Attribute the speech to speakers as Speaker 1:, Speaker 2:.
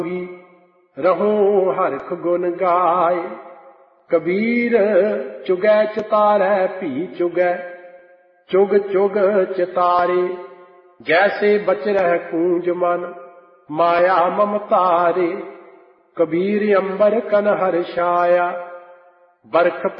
Speaker 1: ਰਹੋ ਹਰਖ ਗੁਣ ਗਾਏ। ਕਬੀਰ ਚੁਗੈ ਚਿਤਾਰੈ ਭੀ ਚੁਗੈ, ਚੁਗ ਚੁਗ ਚਿਤਾਰੇ। ਜੈਸੇ ਬਚ ਰਹਿ ਕੂੰਜ ਮਨ, ਮਾਇਆ ਮਮਤਾਰੇ। ਕਬੀਰ ਅੰਬਰ ਕਨ ਹਰਸ਼ਾਇਆ, ਬਰਖ